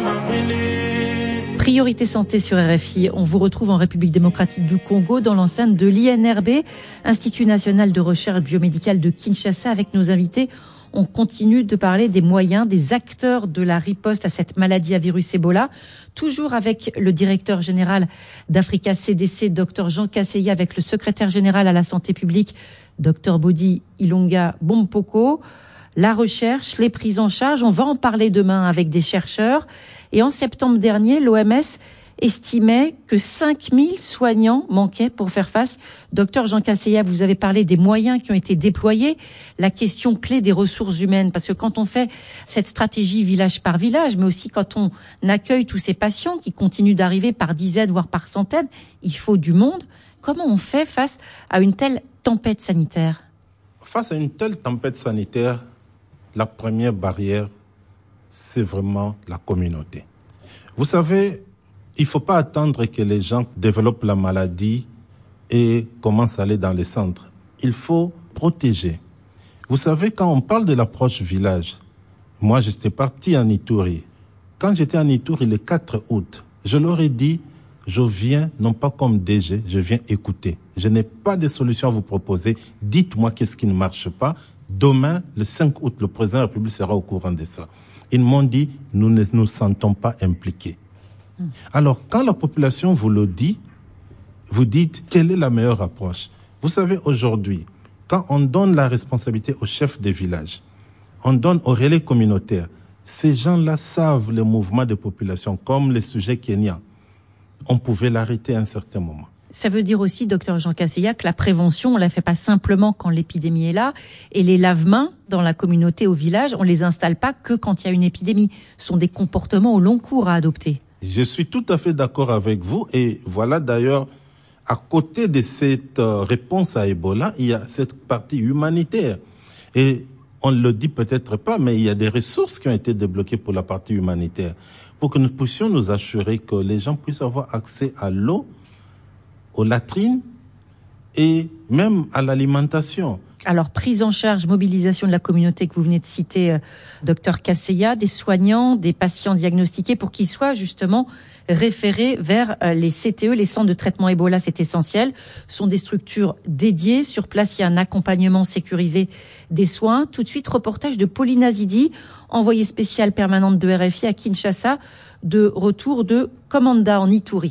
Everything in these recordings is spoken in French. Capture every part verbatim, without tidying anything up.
Priorité santé sur R F I. On vous retrouve en République démocratique du Congo dans l'enceinte de l'I N R B, Institut national de recherche biomédicale de Kinshasa. Avec nos invités, on continue de parler des moyens, des acteurs de la riposte à cette maladie à virus Ebola. Toujours avec le directeur général d'Africa C D C, Dr Jean Kaseya, avec le secrétaire général à la santé publique, Dr Bodi Ilonga Bompoko. La recherche, les prises en charge, on va en parler demain avec des chercheurs. Et en septembre dernier, l'O M S estimait que cinq mille soignants manquaient pour faire face. Docteur Jean Kaseya, vous avez parlé des moyens qui ont été déployés. La question clé des ressources humaines, parce que quand on fait cette stratégie village par village, mais aussi quand on accueille tous ces patients qui continuent d'arriver par dizaines, voire par centaines, il faut du monde. Comment on fait face à une telle tempête sanitaire ? Face à une telle tempête sanitaire, la première barrière, c'est vraiment la communauté. Vous savez, il ne faut pas attendre que les gens développent la maladie et commencent à aller dans les centres. Il faut protéger. Vous savez, quand on parle de l'approche village, moi j'étais parti en Ituri. Quand j'étais en Ituri le quatre août, je leur ai dit, je viens non pas comme D G, je viens écouter. Je n'ai pas de solution à vous proposer. Dites-moi qu'est-ce qui ne marche pas. Demain, le cinq août, le président de la République sera au courant de ça. Ils m'ont dit, nous ne nous sentons pas impliqués. Mmh. Alors, quand la population vous le dit, vous dites, quelle est la meilleure approche ? Vous savez, aujourd'hui, quand on donne la responsabilité aux chefs des villages, on donne aux relais communautaires, ces gens-là savent le mouvement de population, comme le sujet kenyan. On pouvait l'arrêter à un certain moment. Ça veut dire aussi, docteur Jean Kaseya, que la prévention, on ne la fait pas simplement quand l'épidémie est là. Et les lave-mains dans la communauté, au village, on ne les installe pas que quand il y a une épidémie. Ce sont des comportements au long cours à adopter. Je suis tout à fait d'accord avec vous. Et voilà d'ailleurs, à côté de cette réponse à Ebola, il y a cette partie humanitaire. Et on ne le dit peut-être pas, mais il y a des ressources qui ont été débloquées pour la partie humanitaire. Pour que nous puissions nous assurer que les gens puissent avoir accès à l'eau, aux latrines et même à l'alimentation. Alors, prise en charge, mobilisation de la communauté que vous venez de citer, euh, docteur Kaseya, des soignants, des patients diagnostiqués pour qu'ils soient justement référés vers euh, les C T E, les centres de traitement Ebola, c'est essentiel. Ce sont des structures dédiées. Sur place, il y a un accompagnement sécurisé des soins. Tout de suite, reportage de Pauline Azidi, envoyée spéciale permanente de R F I à Kinshasa, de retour de Komanda en Ituri.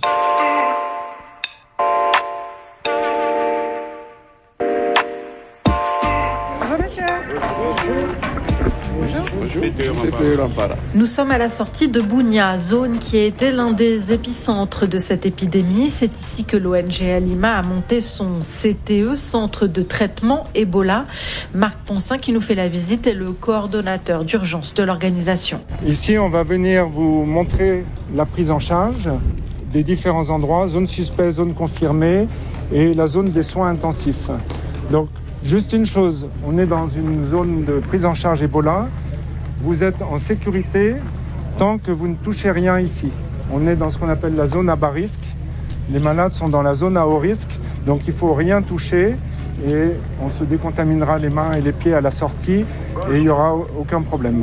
Nous sommes à la sortie de Bunia, zone qui a été l'un des épicentres de cette épidémie. C'est ici que l'O N G Alima a monté son C T E, Centre de traitement Ebola. Marc Poncin, qui nous fait la visite, est le coordonnateur d'urgence de l'organisation. Ici, on va venir vous montrer la prise en charge des différents endroits, zone suspecte, zone confirmée et la zone des soins intensifs. Donc, juste une chose, on est dans une zone de prise en charge Ebola. Vous êtes en sécurité tant que vous ne touchez rien ici. On est dans ce qu'on appelle la zone à bas risque. Les malades sont dans la zone à haut risque, donc il ne faut rien toucher et on se décontaminera les mains et les pieds à la sortie et il n'y aura aucun problème.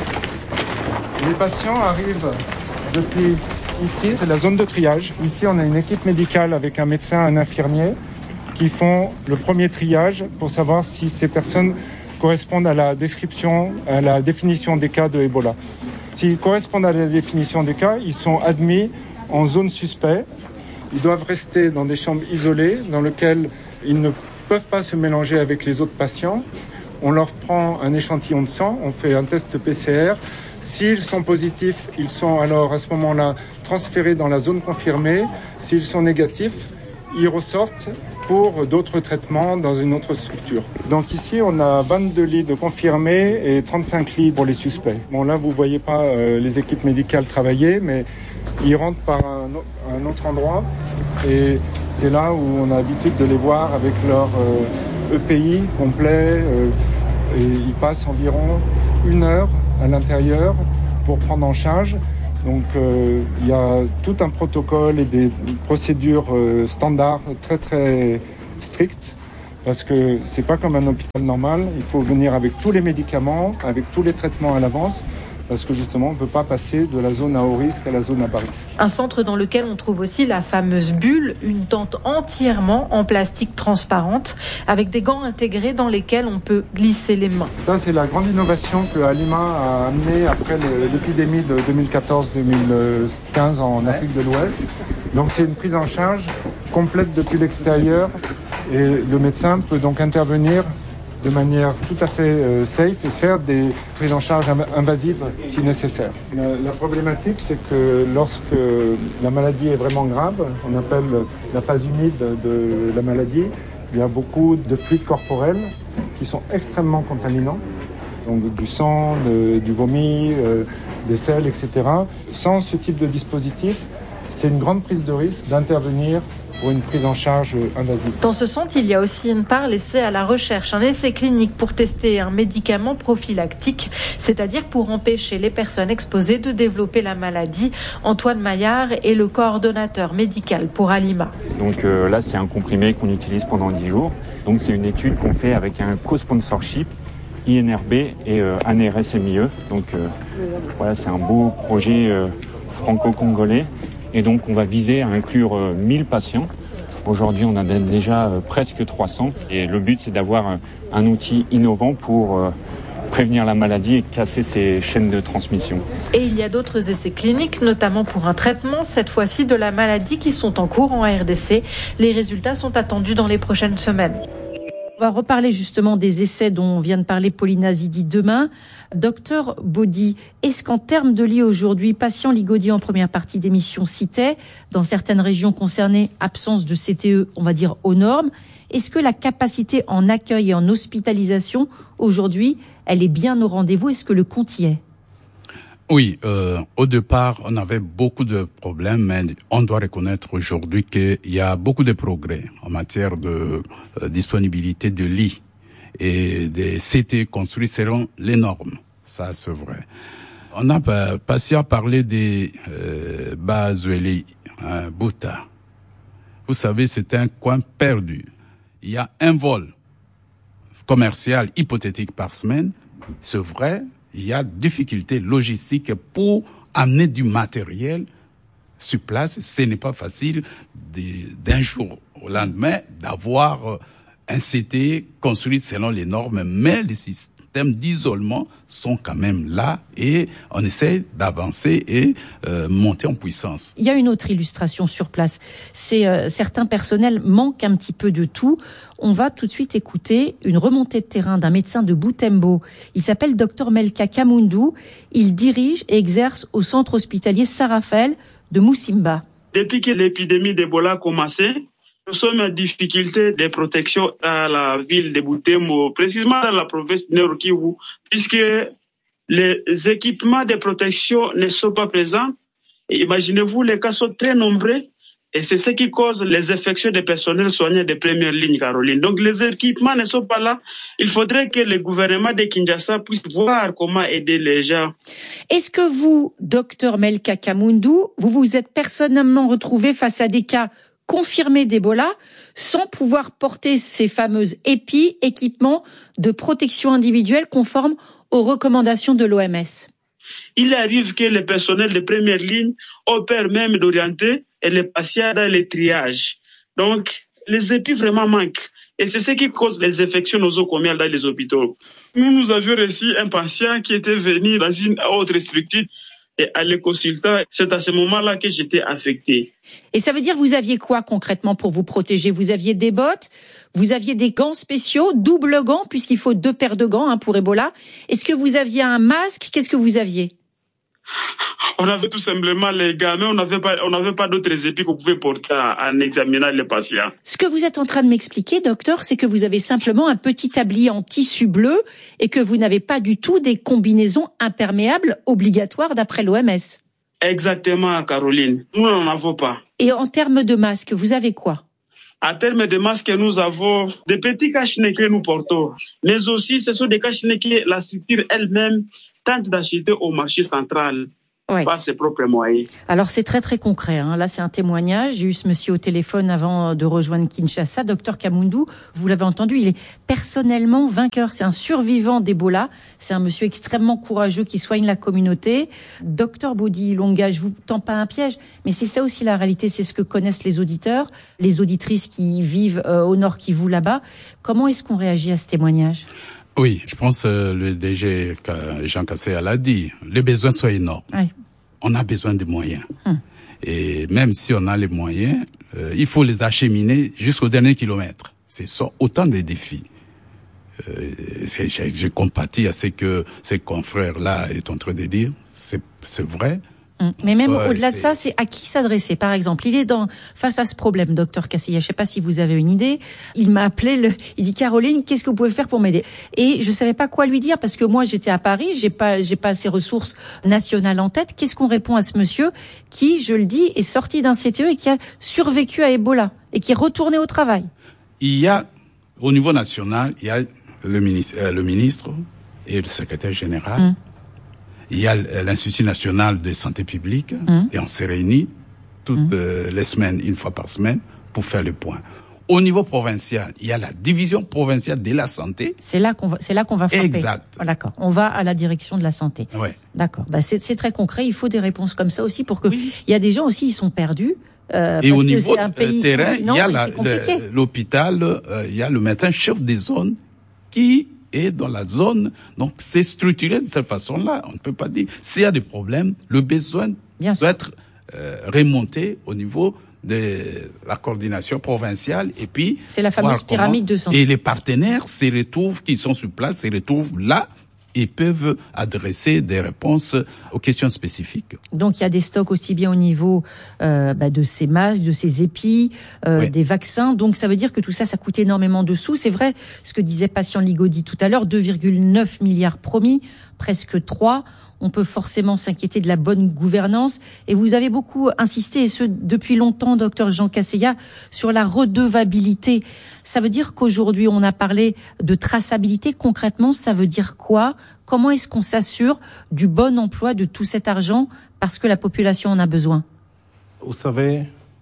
Les patients arrivent depuis ici, c'est la zone de triage. Ici, on a une équipe médicale avec un médecin, un infirmier qui font le premier triage pour savoir si ces personnes correspondent à la description, à la définition des cas de Ebola. S'ils correspondent à la définition des cas, ils sont admis en zone suspecte. Ils doivent rester dans des chambres isolées dans lesquelles ils ne peuvent pas se mélanger avec les autres patients. On leur prend un échantillon de sang, on fait un test P C R. S'ils sont positifs, ils sont alors à ce moment-là transférés dans la zone confirmée. S'ils sont négatifs, ils ressortent pour d'autres traitements dans une autre structure. Donc ici, on a vingt-deux lits de confirmés et trente-cinq lits pour les suspects. Bon, là, vous ne voyez pas euh, les équipes médicales travailler, mais ils rentrent par un, un autre endroit. Et c'est là où on a l'habitude de les voir avec leur euh, E P I complet. Euh, et ils passent environ une heure à l'intérieur pour prendre en charge. Donc euh, il y a tout un protocole et des procédures euh, standards très très strictes parce que c'est pas comme un hôpital normal. Il faut venir avec tous les médicaments, avec tous les traitements à l'avance. parce que justement on ne peut pas passer de la zone à haut risque à la zone à bas risque. Un centre dans lequel on trouve aussi la fameuse bulle, une tente entièrement en plastique transparente avec des gants intégrés dans lesquels on peut glisser les mains. Ça c'est la grande innovation que Halima a amenée après l'épidémie de deux mille quatorze deux mille quinze en Afrique de l'Ouest. Donc c'est une prise en charge complète depuis l'extérieur et le médecin peut donc intervenir de manière tout à fait euh, safe et faire des prises en charge invasives si nécessaire. La, la problématique, c'est que lorsque la maladie est vraiment grave, on appelle la phase humide de la maladie, il y a beaucoup de fluides corporels qui sont extrêmement contaminants, donc du sang, de, du vomi, euh, des selles, et cetera. Sans ce type de dispositif, c'est une grande prise de risque d'intervenir pour une prise en charge invasive. Dans ce centre, il y a aussi une part laissée à la recherche, un essai clinique pour tester un médicament prophylactique, c'est-à-dire pour empêcher les personnes exposées de développer la maladie. Antoine Maillard est le coordonnateur médical pour Halima. Donc euh, là, c'est un comprimé qu'on utilise pendant dix jours. Donc c'est une étude qu'on fait avec un co-sponsorship, I N R B et euh, A N R S M I E. Donc euh, voilà, c'est un beau projet euh, franco-congolais. Et donc, on va viser à inclure euh, mille patients. Aujourd'hui, on en a déjà euh, presque trois cents. Et le but, c'est d'avoir un, un outil innovant pour euh, prévenir la maladie et casser ces chaînes de transmission. Et il y a d'autres essais cliniques, notamment pour un traitement, cette fois-ci de la maladie, qui sont en cours en R D C. Les résultats sont attendus dans les prochaines semaines. On va reparler justement des essais dont vient de parler Pauline Azidi demain. Docteur Baudy, est-ce qu'en termes de lits aujourd'hui, patient Ligaudy en première partie d'émission citait, dans certaines régions concernées, absence de C T E, on va dire aux normes, est-ce que la capacité en accueil et en hospitalisation aujourd'hui, elle est bien au rendez-vous? Est-ce que le compte y est? Oui, euh, au départ, on avait beaucoup de problèmes, mais on doit reconnaître aujourd'hui qu'il y a beaucoup de progrès en matière de euh, disponibilité de lits et des C T construits selon les normes. Ça, c'est vrai. On a euh, passé à parler des euh, Bazueli, hein, Bouta. Vous savez, c'est un coin perdu. Il y a un vol commercial hypothétique par semaine. C'est vrai. Il y a difficulté logistique pour amener du matériel sur place. Ce n'est pas facile de, d'un jour au lendemain d'avoir un C T construit selon les normes, mais les systèmes d'isolement sont quand même là et on essaie d'avancer et euh, monter en puissance. Il y a une autre illustration sur place. C'est euh, certains personnels manquent un petit peu de tout. On va tout de suite écouter une remontée de terrain d'un médecin de Butembo. Il s'appelle docteur Melka Kamundou. Il dirige et exerce au centre hospitalier Saint-Raphaël de Musimba. Depuis que l'épidémie d'Ebola a commencé, nous sommes en difficulté de protection à la ville de Butembo, précisément dans la province de Nord Kivu, puisque les équipements de protection ne sont pas présents. Et imaginez-vous, les cas sont très nombreux. Et c'est ce qui cause les infections des personnels soignants de première ligne, Caroline. Donc les équipements ne sont pas là. Il faudrait que le gouvernement de Kinshasa puisse voir comment aider les gens. Est-ce que vous, docteur Melka Kamundou, vous vous êtes personnellement retrouvé face à des cas confirmés d'Ebola sans pouvoir porter ces fameuses épis, équipements de protection individuelle conformes aux recommandations de l'O M S? Il arrive que le personnel de première ligne opère même d'orienter et les patients dans les triages. Donc, les épis vraiment manquent. Et c'est ce qui cause les infections nosocomiales dans les hôpitaux. Nous, nous avions reçu un patient qui était venu dans une autre structure et à le consultant. C'est à ce moment-là que j'étais affecté. Et ça veut dire, vous aviez quoi concrètement pour vous protéger? Vous aviez des bottes, vous aviez des gants spéciaux, double gants, puisqu'il faut deux paires de gants hein, pour Ebola. Est-ce que vous aviez un masque? Qu'est-ce que vous aviez? On avait tout simplement les gants, mais on n'avait pas, on n'avait pas d'autres épis qu'on pouvait porter en examinant les patients. Ce que vous êtes en train de m'expliquer, docteur, c'est que vous avez simplement un petit tablier en tissu bleu et que vous n'avez pas du tout des combinaisons imperméables obligatoires d'après l'O M S. Exactement, Caroline. Nous n'en avons pas. Et en termes de masques, vous avez quoi? En termes de masques, nous avons des petits cache-nez que nous portons. Mais aussi, ce sont des cache-nez que la structure elle-même tente d'acheter au marché central. oui. par ses propres moyens. Alors c'est très très concret. Hein. Là c'est un témoignage. J'ai eu ce monsieur au téléphone avant de rejoindre Kinshasa. Docteur Kamundou, vous l'avez entendu, il est personnellement vainqueur. C'est un survivant d'Ebola. C'est un monsieur extrêmement courageux qui soigne la communauté. Docteur Bodi Ilonga, je vous tends pas un piège, mais c'est ça aussi la réalité. C'est ce que connaissent les auditeurs, les auditrices qui vivent euh, au Nord Kivu là-bas. Comment est-ce qu'on réagit à ce témoignage ? Oui, je pense que euh, le D G Jean Kaseya l'a dit. Les besoins sont énormes. Oui. On a besoin de moyens. Hum. Et même si on a les moyens, euh, il faut les acheminer jusqu'au dernier kilomètre. C'est ça, autant de défis. Euh, c'est, j'ai, j'ai compatis à ce que ces confrères-là est en train de dire. C'est, c'est vrai. Mais même ouais, au-delà c'est... de ça, c'est à qui s'adresser. Par exemple, il est dans face à ce problème, docteur Kaseya. Je sais pas si vous avez une idée. Il m'a appelé, le... il dit Caroline, qu'est-ce que vous pouvez faire pour m'aider ? Et je savais pas quoi lui dire parce que moi j'étais à Paris, j'ai pas, j'ai pas ces ressources nationales en tête. Qu'est-ce qu'on répond à ce monsieur qui, je le dis, est sorti d'un C T E et qui a survécu à Ebola et qui est retourné au travail ? Il y a, au niveau national, il y a le ministre, euh, le ministre et le secrétaire général. Hum. Il y a l'Institut national de santé publique mmh. et on s'est réunis toutes mmh. euh, les semaines, une fois par semaine, pour faire le point. Au niveau provincial, il y a la division provinciale de la santé. C'est là qu'on va, c'est là qu'on va frapper. Exact. Oh, d'accord. On va à la direction de la santé. Ouais. D'accord. Bah, c'est, c'est très concret. Il faut des réponses comme ça aussi pour que, oui. il y a des gens aussi, ils sont perdus. Euh, et parce au que niveau c'est un pays terrain, il y a la, le, l'hôpital, euh, il y a le médecin chef des zones qui et dans la zone, donc c'est structuré de cette façon-là. On ne peut pas dire s'il y a des problèmes, le besoin Bien doit sûr. être euh, remonté au niveau de la coordination provinciale et puis c'est la fameuse pyramide de santé. Et les partenaires se retrouvent, qui sont sur place, se retrouvent là et peuvent adresser des réponses aux questions spécifiques. Donc il y a des stocks aussi bien au niveau euh, bah, de ces masques, de ces épis, euh, oui. des vaccins. Donc ça veut dire que tout ça, ça coûte énormément de sous. C'est vrai ce que disait Patient Ligodi tout à l'heure, deux virgule neuf milliards promis, presque trois. On peut forcément s'inquiéter de la bonne gouvernance. Et vous avez beaucoup insisté, et ce depuis longtemps, docteur Jean Kaseya, sur la redevabilité. Ça veut dire qu'aujourd'hui, on a parlé de traçabilité. Concrètement, ça veut dire quoi ? Comment est-ce qu'on s'assure du bon emploi de tout cet argent parce que la population en a besoin ? Vous savez,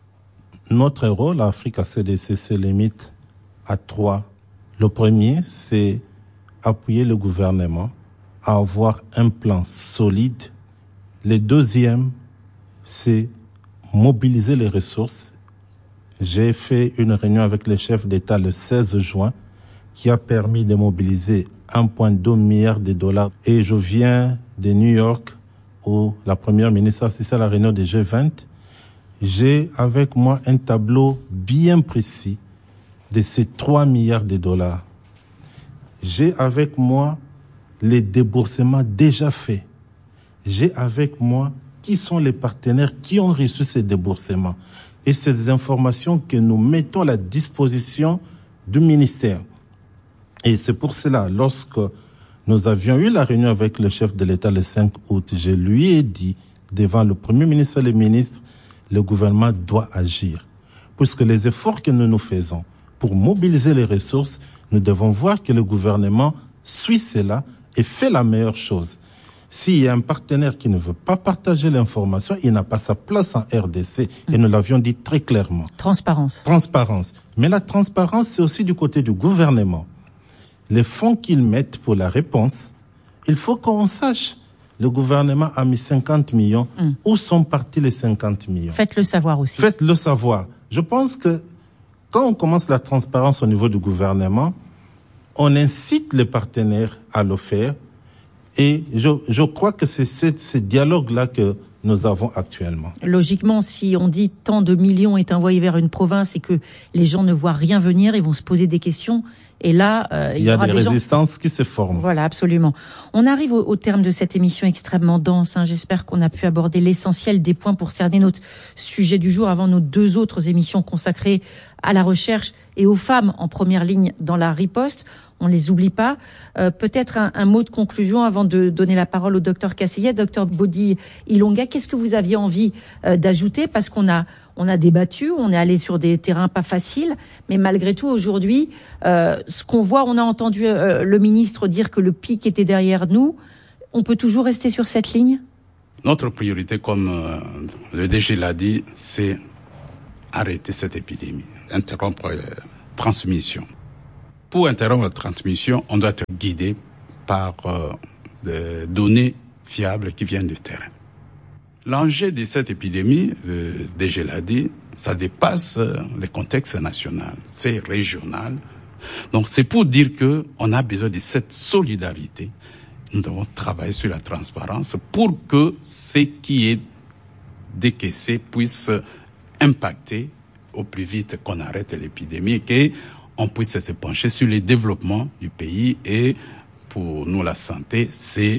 notre rôle, l'Afrique A C D C, se limite à trois. Le premier, c'est appuyer le gouvernement à avoir un plan solide. Le deuxième, c'est mobiliser les ressources. J'ai fait une réunion avec les chefs d'État le seize juin qui a permis de mobiliser un virgule deux milliard de dollars. Et je viens de New York où la première ministre assiste à la réunion des G vingt. J'ai avec moi un tableau bien précis de ces trois milliards de dollars. J'ai avec moi les déboursements déjà faits. J'ai avec moi qui sont les partenaires qui ont reçu ces déboursements. Et ces informations que nous mettons à la disposition du ministère. Et c'est pour cela, lorsque nous avions eu la réunion avec le chef de l'État le cinq août, je lui ai dit, devant le Premier ministre et le ministre, le gouvernement doit agir. Puisque les efforts que nous nous faisons pour mobiliser les ressources, nous devons voir que le gouvernement suit cela et fait la meilleure chose. S'il y a un partenaire qui ne veut pas partager l'information, il n'a pas sa place en R D C. Et nous l'avions dit très clairement. Transparence. Transparence. Mais la transparence, c'est aussi du côté du gouvernement. Les fonds qu'ils mettent pour la réponse, il faut qu'on sache. Le gouvernement a mis cinquante millions. Mmh. Où sont partis les cinquante millions ? Faites-le savoir aussi. Faites-le savoir. Je pense que quand on commence la transparence au niveau du gouvernement, on incite les partenaires à le faire. Et je, je crois que c'est ce, ce dialogue-là que nous avons actuellement. Logiquement, si on dit tant de millions est envoyé vers une province et que les gens ne voient rien venir, ils vont se poser des questions. Et là, euh, il, il y, y a aura des, des résistances gens... qui se forment. Voilà, absolument. On arrive au, au terme de cette émission extrêmement dense. Hein. J'espère qu'on a pu aborder l'essentiel des points pour cerner notre sujet du jour avant nos deux autres émissions consacrées à la recherche et aux femmes en première ligne dans la riposte. On les oublie pas. Euh, peut-être un, un mot de conclusion avant de donner la parole au docteur Kaseya. Docteur Bodi Ilonga, qu'est-ce que vous aviez envie euh, d'ajouter ? Parce qu'on a on a débattu, on est allé sur des terrains pas faciles, mais malgré tout aujourd'hui, euh, ce qu'on voit, on a entendu euh, le ministre dire que le pic était derrière nous. On peut toujours rester sur cette ligne ? Notre priorité, comme euh, le D G l'a dit, c'est arrêter cette épidémie, interrompre la transmission. Pour interrompre la transmission, on doit être guidé par euh, des données fiables qui viennent du terrain. L'enjeu de cette épidémie, le D G l'a dit, ça dépasse le contexte national, c'est régional. Donc c'est pour dire que on a besoin de cette solidarité. Nous devons travailler sur la transparence pour que ce qui est décaissé puisse impacter au plus vite qu'on arrête l'épidémie et qu'on puisse se pencher sur le développement du pays. Et pour nous, la santé, c'est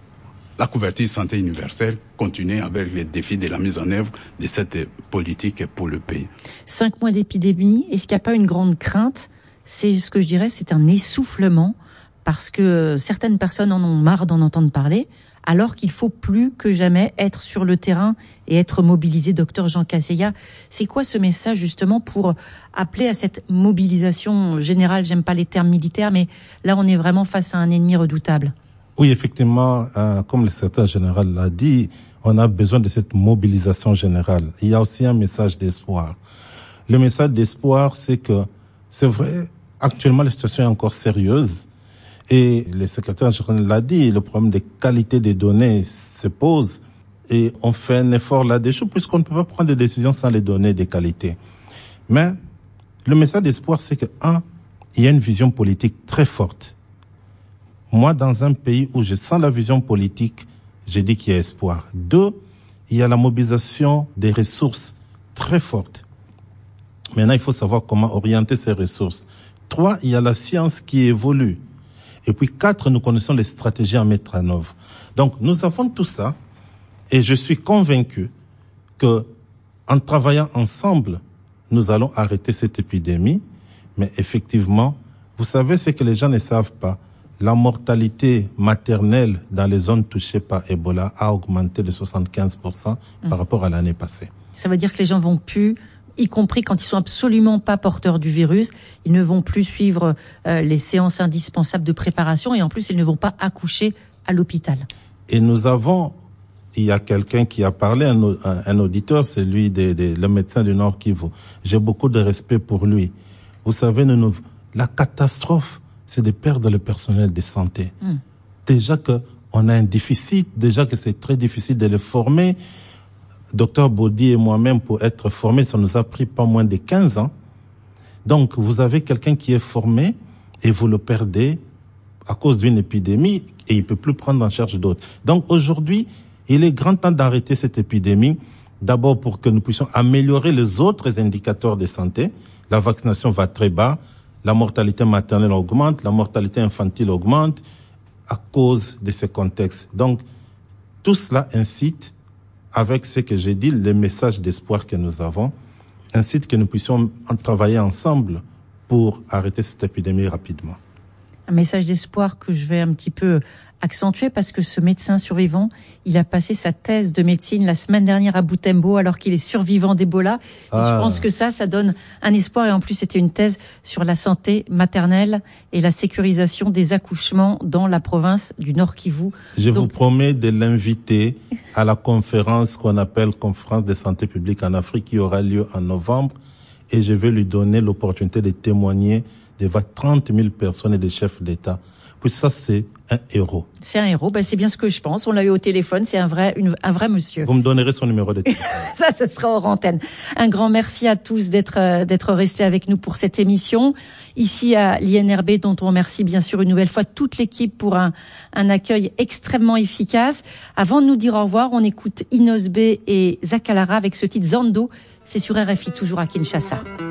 la couverture santé universelle, continuer avec les défis de la mise en œuvre de cette politique pour le pays. Cinq mois d'épidémie, est-ce qu'il n'y a pas une grande crainte? C'est ce que je dirais, c'est un essoufflement, parce que certaines personnes en ont marre d'en entendre parler, alors qu'il faut plus que jamais être sur le terrain et être mobilisé. Docteur Jean Casella, c'est quoi ce message justement pour appeler à cette mobilisation générale? J'aime pas les termes militaires, mais là on est vraiment face à un ennemi redoutable. Oui, effectivement, euh, comme le secrétaire général l'a dit, on a besoin de cette mobilisation générale. Il y a aussi un message d'espoir. Le message d'espoir, c'est que, c'est vrai, actuellement la situation est encore sérieuse. Et le secrétaire général l'a dit, le problème de qualité des données se pose. Et on fait un effort là-dessus, puisqu'on ne peut pas prendre des décisions sans les données de qualité. Mais le message d'espoir, c'est que, un, il y a une vision politique très forte. Moi, dans un pays où je sens la vision politique, j'ai dit qu'il y a espoir. Deux, il y a la mobilisation des ressources très forte. Maintenant, il faut savoir comment orienter ces ressources. Trois, il y a la science qui évolue. Et puis quatre, nous connaissons les stratégies à mettre en œuvre. Donc, nous avons tout ça. Et je suis convaincu que, en travaillant ensemble, nous allons arrêter cette épidémie. Mais effectivement, vous savez ce que les gens ne savent pas. La mortalité maternelle dans les zones touchées par Ebola a augmenté de soixante-quinze pour cent mmh. par rapport à l'année passée. Ça veut dire que les gens vont plus, y compris quand ils sont absolument pas porteurs du virus, ils ne vont plus suivre euh, les séances indispensables de préparation et en plus ils ne vont pas accoucher à l'hôpital. Et nous avons, il y a quelqu'un qui a parlé, un, un, un auditeur, c'est lui, de, de, le médecin du Nord Kivu. J'ai beaucoup de respect pour lui. Vous savez, nous, nous, la catastrophe, c'est de perdre le personnel de santé. Mmh. Déjà que on a un déficit, déjà que c'est très difficile de le former. Docteur Baudy et moi-même, pour être formés, ça nous a pris pas moins de quinze ans. Donc, vous avez quelqu'un qui est formé et vous le perdez à cause d'une épidémie et il peut plus prendre en charge d'autres. Donc, aujourd'hui, il est grand temps d'arrêter cette épidémie. D'abord pour que nous puissions améliorer les autres indicateurs de santé. La vaccination va très bas. La mortalité maternelle augmente, la mortalité infantile augmente à cause de ces contextes. Donc, tout cela incite, avec ce que j'ai dit, le message d'espoir que nous avons, incite que nous puissions travailler ensemble pour arrêter cette épidémie rapidement. Un message d'espoir que je vais un petit peu accentuer parce que ce médecin survivant, il a passé sa thèse de médecine la semaine dernière à Butembo alors qu'il est survivant d'Ebola. Ah. Et je pense que ça, ça donne un espoir. Et en plus, c'était une thèse sur la santé maternelle et la sécurisation des accouchements dans la province du Nord Kivu. Je Donc... vous promets de l'inviter à la conférence qu'on appelle Conférence de santé publique en Afrique qui aura lieu en novembre. Et je vais lui donner l'opportunité de témoigner devant trente mille personnes et des chefs d'État. Puis ça, c'est un héros. C'est un héros, ben c'est bien ce que je pense. On l'a eu au téléphone, c'est un vrai, une, un vrai monsieur. Vous me donnerez son numéro de téléphone. Ça, ce sera hors antenne. Un grand merci à tous d'être euh, d'être restés avec nous pour cette émission. Ici à l'I N R B, dont on remercie bien sûr une nouvelle fois toute l'équipe pour un, un accueil extrêmement efficace. Avant de nous dire au revoir, on écoute Inosbe et Zakalara avec ce titre Zando. C'est sur R F I, toujours à Kinshasa.